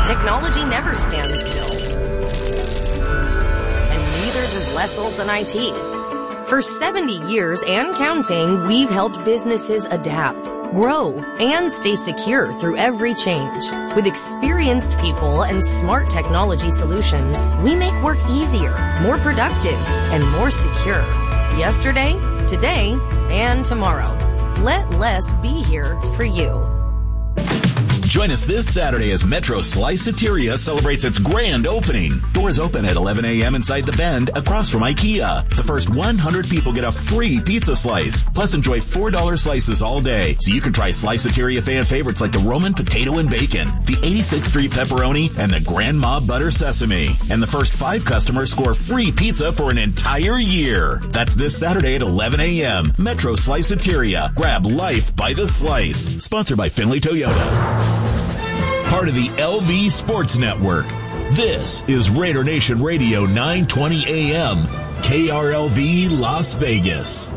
Technology never stands still. And neither does Les Olson IT. For 70 years and counting, we've helped businesses adapt, grow, and stay secure through every change. With experienced people and smart technology solutions, we make work easier, more productive, and more secure. Yesterday, today, and tomorrow. Let Les be here for you. Join us this Saturday as Metro Sliceateria celebrates its grand opening. Doors open at 11 a.m. inside the Bend across from IKEA. The first 100 people get a free pizza slice. Plus enjoy $4 slices all day. So you can try Sliceateria fan favorites like the Roman potato and bacon, the 86th Street pepperoni, and the Grandma butter sesame. And the first 5 customers score free pizza for an entire year. That's this Saturday at 11 a.m. Metro Sliceateria. Grab life by the slice. Sponsored by Findlay Toyota. Part of the LV Sports Network. This is Raider Nation Radio 920 AM, KRLV Las Vegas.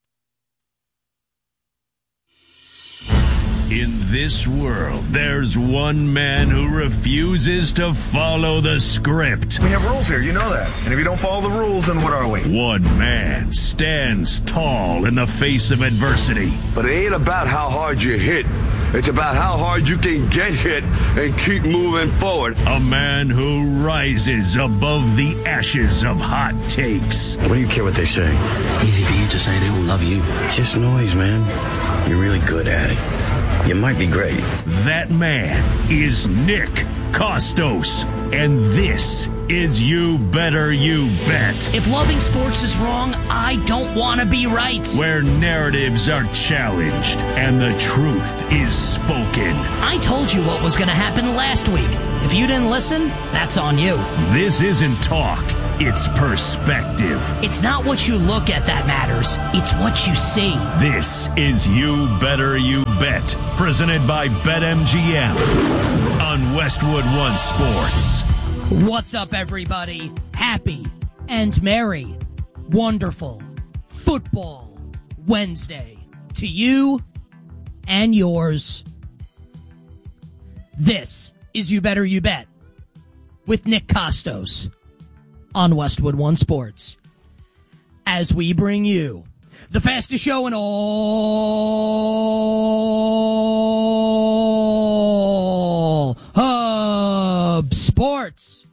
In this world, there's one man who refuses to follow the script. We have rules here, you know that. And if you don't follow the rules, then what are we? One man stands tall in the face of adversity. But it ain't about how hard you hit. It's about how hard you can get hit and keep moving forward. A man who rises above the ashes of hot takes. What do you care what they say? Easy for you to say they don't love you. It's just noise, man. You're really good at it. You might be great. That man is Nick Kostos. And this is You Better You Bet. If loving sports is wrong, I don't want to be right. Where narratives are challenged and the truth is spoken. I told you what was going to happen last week. If you didn't listen, that's on you. This isn't talk. It's perspective. It's not what you look at that matters. It's what you see. This is You Better You Bet, presented by BetMGM on Westwood One Sports. What's up, everybody? Happy and merry, wonderful Football Wednesday to you and yours. This is You Better You Bet with Nick Kostos on Westwood One Sports, as we bring you the fastest show in all of sports.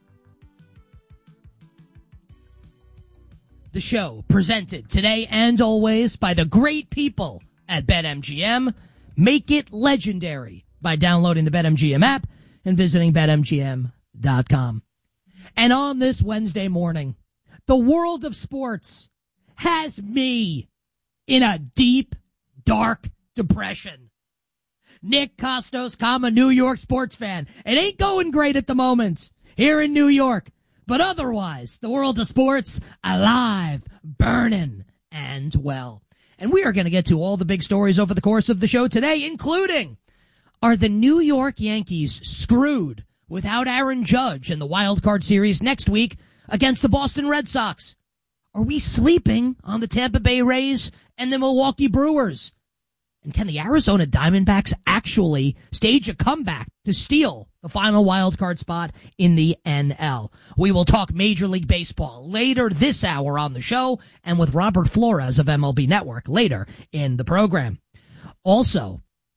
The show presented today and always by the great people at BetMGM. Make it legendary by downloading the BetMGM app and visiting BetMGM.com. And on this Wednesday morning, the world of sports has me in a deep, dark depression. Nick Kostos, I'm a New York sports fan. It ain't going great at the moment here in New York. But otherwise, the world of sports, alive, burning, and well. And we are going to get to all the big stories over the course of the show today, including, are the New York Yankees screwed without Aaron Judge in the wild card series next week against the Boston Red Sox? Are we sleeping on the Tampa Bay Rays and the Milwaukee Brewers? And can the Arizona Diamondbacks actually stage a comeback to steal the final wild card spot in the NL? We will talk Major League Baseball later this hour on the show, and with Robert Flores of MLB Network later in the program. Also,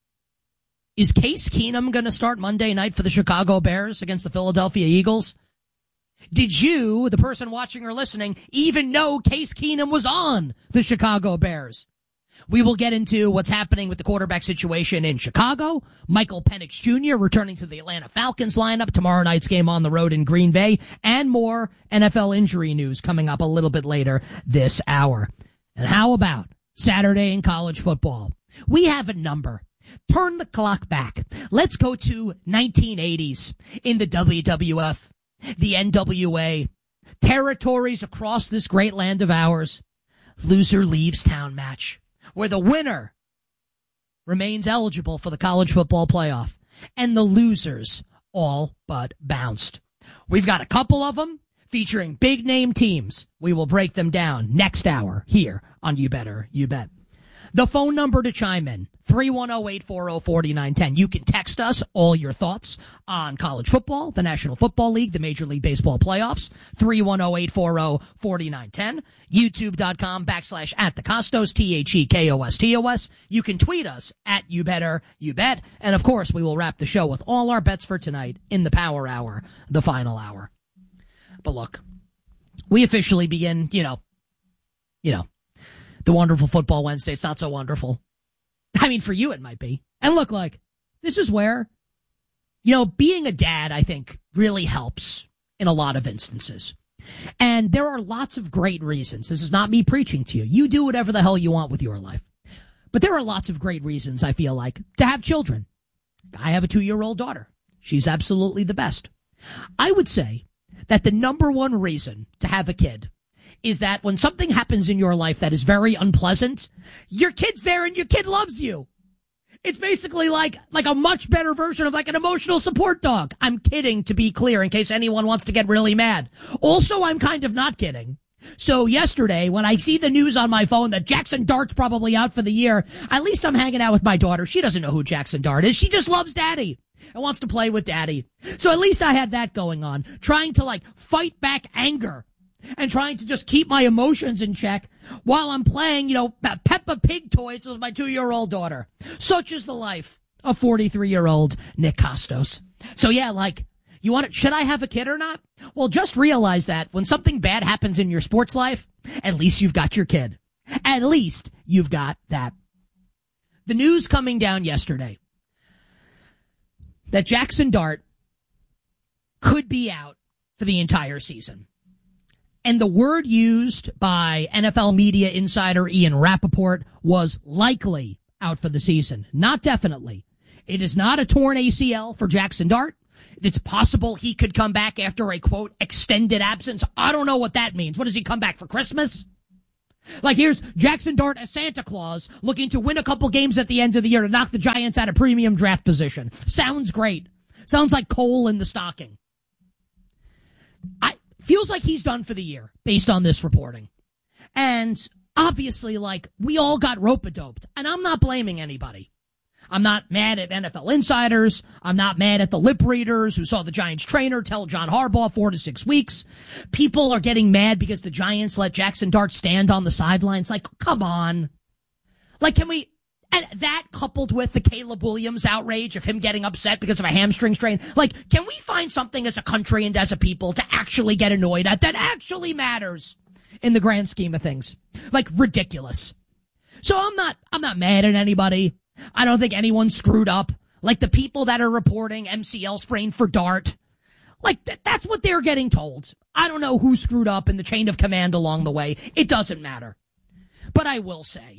is Case Keenum going to start Monday night for the Chicago Bears against the Philadelphia Eagles? Did you, the person watching or listening, even know Case Keenum was on the Chicago Bears? We will get into what's happening with the quarterback situation in Chicago, Michael Penix Jr. returning to the Atlanta Falcons lineup, tomorrow night's game on the road in Green Bay, and more NFL injury news coming up a little bit later this hour. And how about Saturday in college football? We have a number. Turn the clock back. Let's go to 1980s in the WWF, the NWA, territories across this great land of ours. Loser leaves town match, where the winner remains eligible for the college football playoff, and the losers all but bounced. We've got a couple of them featuring big-name teams. We will break them down next hour here on You Better You Bet. The phone number to chime in, 310-840-4910. You can text us all your thoughts on college football, the National Football League, the Major League Baseball playoffs, 310-840-4910. YouTube.com/@thecostos, THEKOSTOS. You can tweet us at YouBetterYouBet. And of course, we will wrap the show with all our bets for tonight in the Power Hour, the final hour. But look, we officially begin, the wonderful football Wednesday. It's not so wonderful. I mean, for you, it might be. And look, this is where, being a dad, I think, really helps in a lot of instances. And there are lots of great reasons. This is not me preaching to you. You do whatever the hell you want with your life. But there are lots of great reasons, I feel like, to have children. I have a 2-year-old daughter. She's absolutely the best. I would say that the number one reason to have a kid is that when something happens in your life that is very unpleasant, your kid's there and your kid loves you. It's basically like a much better version of an emotional support dog. I'm kidding, to be clear, in case anyone wants to get really mad. Also, I'm kind of not kidding. So yesterday, when I see the news on my phone that Jackson Dart's probably out for the year, at least I'm hanging out with my daughter. She doesn't know who Jackson Dart is. She just loves Daddy and wants to play with Daddy. So at least I had that going on, trying to fight back anger and trying to just keep my emotions in check while I'm playing, Peppa Pig toys with my 2-year-old daughter. Such is the life of 43-year-old Nick Costos. So yeah, should I have a kid or not? Well, just realize that when something bad happens in your sports life, at least you've got your kid. At least you've got that. The news coming down yesterday that Jackson Dart could be out for the entire season. And the word used by NFL media insider Ian Rappaport was likely out for the season, not definitely. It is not a torn ACL for Jackson Dart. It's possible he could come back after a, quote, extended absence. I don't know what that means. What, does he come back for Christmas? Here's Jackson Dart as Santa Claus looking to win a couple games at the end of the year to knock the Giants out of premium draft position. Sounds great. Sounds like coal in the stocking. Feels like he's done for the year, based on this reporting. And obviously, we all got rope-a-doped. And I'm not blaming anybody. I'm not mad at NFL insiders. I'm not mad at the lip readers who saw the Giants trainer tell John Harbaugh 4 to 6 weeks. People are getting mad because the Giants let Jackson Dart stand on the sidelines. Come on. Can we... And that coupled with the Caleb Williams outrage of him getting upset because of a hamstring strain. Can we find something as a country and as a people to actually get annoyed at that actually matters in the grand scheme of things? Ridiculous. So I'm not mad at anybody. I don't think anyone screwed up. The people that are reporting MCL sprain for Dart. That's what they're getting told. I don't know who screwed up in the chain of command along the way. It doesn't matter. But I will say,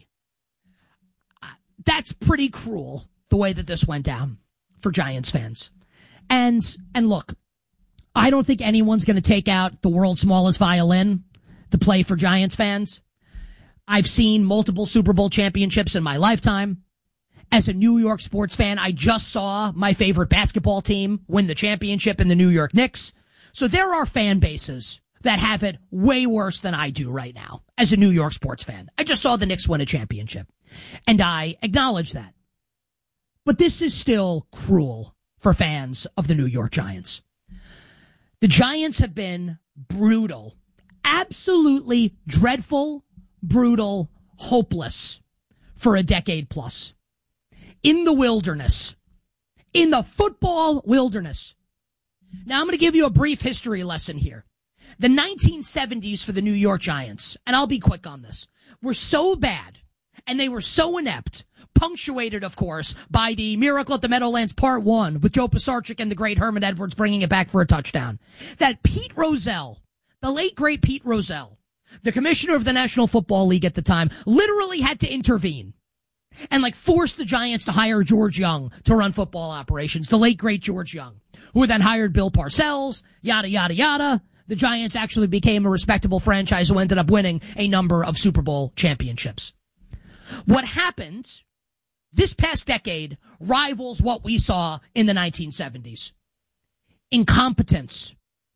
that's pretty cruel, the way that this went down for Giants fans. And look, I don't think anyone's going to take out the world's smallest violin to play for Giants fans. I've seen multiple Super Bowl championships in my lifetime. As a New York sports fan, I just saw my favorite basketball team win the championship in the New York Knicks. So there are fan bases that have it way worse than I do right now as a New York sports fan. I just saw the Knicks win a championship, and I acknowledge that. But this is still cruel for fans of the New York Giants. The Giants have been brutal, absolutely dreadful, brutal, hopeless for a decade plus. In the wilderness, in the football wilderness. Now I'm going to give you a brief history lesson here. The 1970s for the New York Giants, and I'll be quick on this, were so bad, and they were so inept, punctuated, of course, by the Miracle at the Meadowlands Part 1 with Joe Pisarcik and the great Herman Edwards bringing it back for a touchdown, that Pete Rozelle, the late great Pete Rozelle, the commissioner of the National Football League at the time, literally had to intervene and force the Giants to hire George Young to run football operations, the late great George Young, who then hired Bill Parcells, yada, yada, yada. The Giants actually became a respectable franchise who ended up winning a number of Super Bowl championships. What happened this past decade rivals what we saw in the 1970s. Incompetence,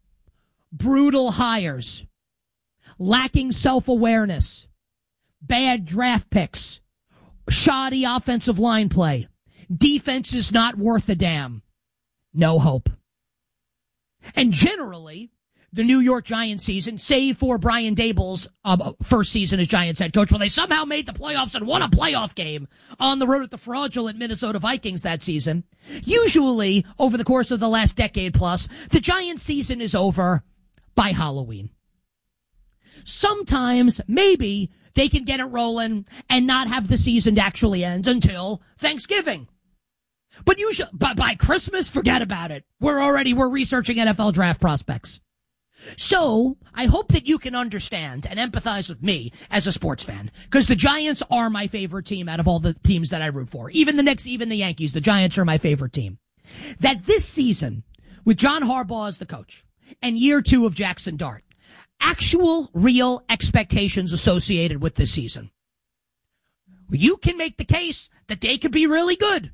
brutal hires, lacking self-awareness, bad draft picks, shoddy offensive line play. Defense is not worth a damn. No hope. And generally, the New York Giants season, save for Brian Daboll's first season as Giants head coach, when they somehow made the playoffs and won a playoff game on the road at the fraudulent Minnesota Vikings that season, usually over the course of the last decade plus, the Giants season is over by Halloween. Sometimes, maybe, they can get it rolling and not have the season actually end until Thanksgiving. But usually, by Christmas, forget about it. We're researching NFL draft prospects. So, I hope that you can understand and empathize with me as a sports fan, because the Giants are my favorite team out of all the teams that I root for. Even the Knicks, even the Yankees, the Giants are my favorite team. That this season, with John Harbaugh as the coach, and year 2 of Jackson Dart, actual, real expectations associated with this season. You can make the case that they could be really good.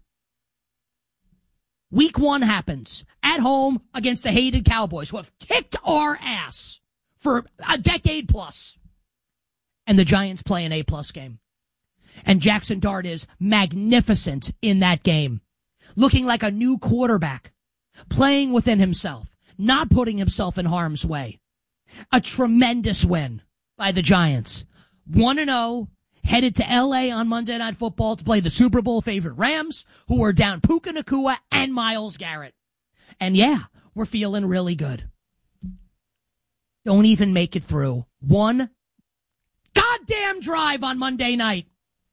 Week 1 happens at home against the hated Cowboys, who have kicked our ass for a decade plus. And the Giants play an A-plus game. And Jackson Dart is magnificent in that game, looking like a new quarterback, playing within himself, not putting himself in harm's way. A tremendous win by the Giants. 1-0. Headed to L.A. on Monday Night Football to play the Super Bowl favorite Rams, who are down Puka Nacua and Myles Garrett. And yeah, we're feeling really good. Don't even make it through one goddamn drive on Monday night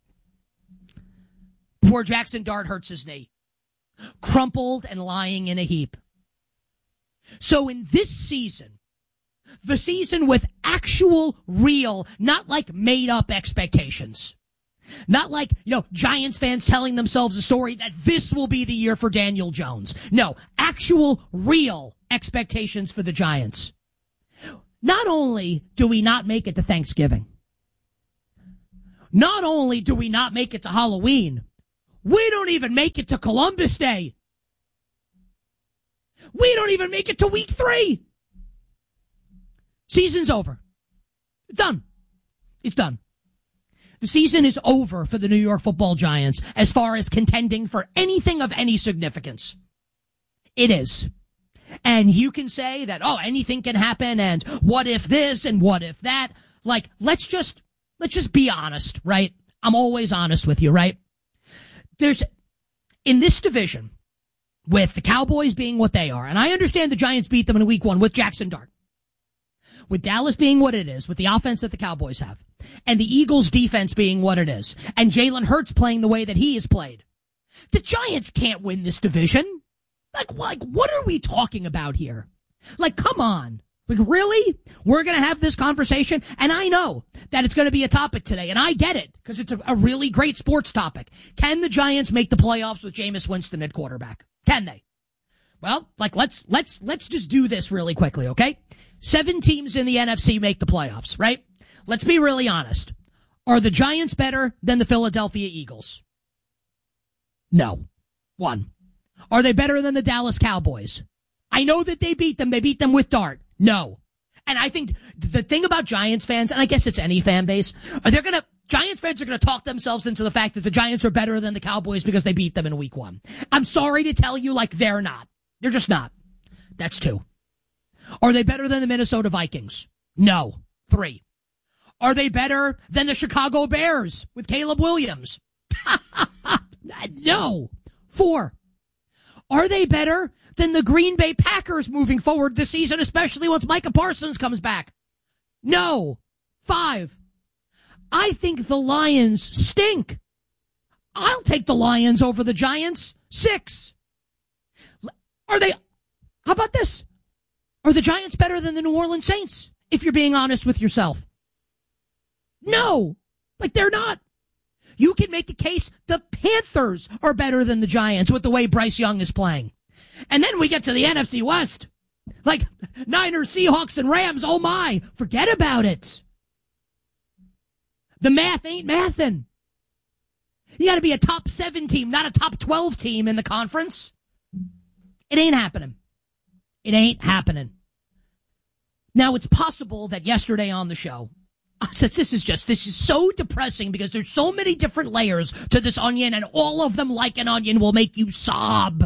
before Jackson Dart hurts his knee, crumpled and lying in a heap. So in this season, the season with actual, real, not like made-up expectations. Not like, Giants fans telling themselves a story that this will be the year for Daniel Jones. No, actual, real expectations for the Giants. Not only do we not make it to Thanksgiving, not only do we not make it to Halloween, we don't even make it to Columbus Day. We don't even make it to week 3. Season's over. It's done. It's done. The season is over for the New York Football Giants as far as contending for anything of any significance. It is. And you can say that, anything can happen, and what if this and what if that. Like, let's just be honest, right? I'm always honest with you, right? In this division, with the Cowboys being what they are, and I understand the Giants beat them in week 1 with Jackson Dart. With Dallas being what it is, with the offense that the Cowboys have, and the Eagles' defense being what it is, and Jalen Hurts playing the way that he has played, the Giants can't win this division. Like, what are we talking about here? Like, come on. Like, really? We're going to have this conversation? And I know that it's going to be a topic today, and I get it, because it's a really great sports topic. Can the Giants make the playoffs with Jameis Winston at quarterback? Can they? Well, let's just do this really quickly, okay? 7 teams in the NFC make the playoffs, right? Let's be really honest. Are the Giants better than the Philadelphia Eagles? No. 1. Are they better than the Dallas Cowboys? I know that they beat them. They beat them with Dart. No. And I think the thing about Giants fans, and I guess it's any fan base, Giants fans are going to talk themselves into the fact that the Giants are better than the Cowboys because they beat them in week 1. I'm sorry to tell you, they're not. They're just not. That's 2. Are they better than the Minnesota Vikings? No. 3. Are they better than the Chicago Bears with Caleb Williams? No. 4. Are they better than the Green Bay Packers moving forward this season, especially once Micah Parsons comes back? No. 5. I think the Lions stink. I'll take the Lions over the Giants. 6. How about this? Are the Giants better than the New Orleans Saints, if you're being honest with yourself? No. They're not. You can make a case the Panthers are better than the Giants with the way Bryce Young is playing. And then we get to the NFC West. Niners, Seahawks, and Rams, oh my, forget about it. The math ain't mathin'. You gotta be a top 7 team, not a top 12 team in the conference. It ain't happening. It ain't happening. Now, it's possible that yesterday on the show, This is so depressing because there's so many different layers to this onion, and all of them, like an onion, will make you sob.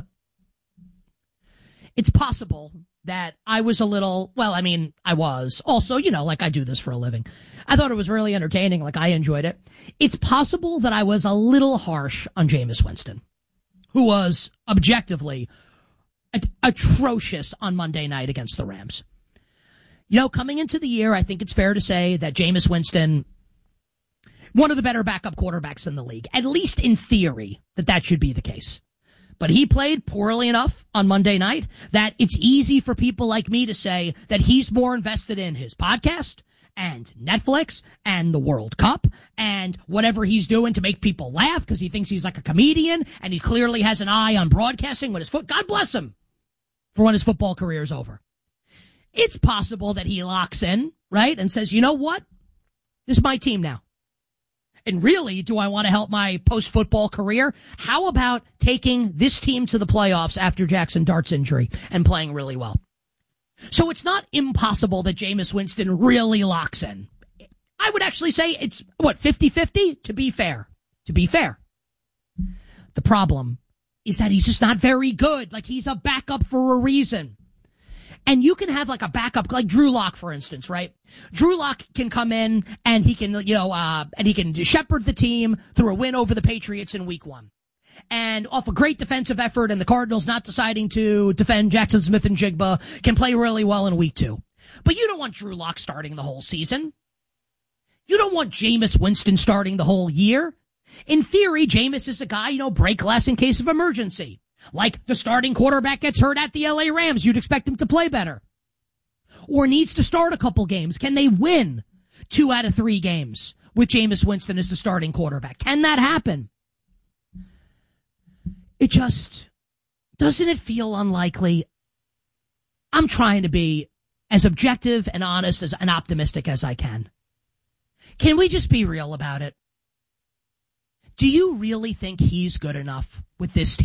It's possible that I was a little, I was. Also, like I do this for a living. I thought it was really entertaining, like I enjoyed it. It's possible that I was a little harsh on Jameis Winston, who was objectively atrocious on Monday night against the Rams. Coming into the year, I think it's fair to say that Jameis Winston, one of the better backup quarterbacks in the league, at least in theory, that should be the case. But he played poorly enough on Monday night that it's easy for people like me to say that he's more invested in his podcast and Netflix and the World Cup and whatever he's doing to make people laugh because he thinks he's like a comedian and he clearly has an eye on broadcasting when God bless him for when his football career is over. It's possible that he locks in, right, and says, you know what? This is my team now. And really, do I want to help my post-football career? How about taking this team to the playoffs after Jackson Dart's injury and playing really well? So it's not impossible that Jameis Winston really locks in. I would actually say it's, 50-50? To be fair. The problem is that he's just not very good. Like, he's a backup for a reason. And you can have like a backup, like Drew Lock, for instance, right? Drew Lock can come in and he can, and he can shepherd the team through a win over the Patriots in week 1. And off a great defensive effort and the Cardinals not deciding to defend Jackson Smith and Jigba can play really well in week 2. But you don't want Drew Lock starting the whole season. You don't want Jameis Winston starting the whole year. In theory, Jameis is a guy, break glass in case of emergency. Like the starting quarterback gets hurt at the LA Rams, you'd expect him to play better. Or needs to start a couple games. Can they win 2 out of 3 games with Jameis Winston as the starting quarterback? Can that happen? It just, doesn't it feel unlikely? I'm trying to be as objective and honest and optimistic as I can. Can we just be real about it? Do you really think he's good enough with this team?